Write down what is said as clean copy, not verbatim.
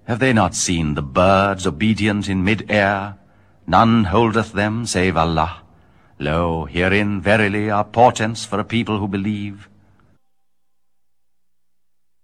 Have they not seen the birds obedient in mid-air? None holdeth them save Allah. Lo, herein verily are portents for a people who believe.